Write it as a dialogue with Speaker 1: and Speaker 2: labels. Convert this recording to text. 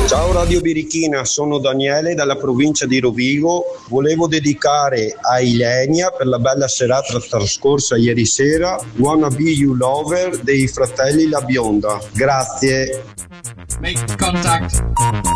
Speaker 1: Ciao Radio Birichina, sono Daniele dalla provincia di Rovigo. Volevo dedicare a Ilenia per la bella serata trascorsa ieri sera Wanna Be You Lover dei fratelli La Bionda. Grazie.
Speaker 2: Make contact.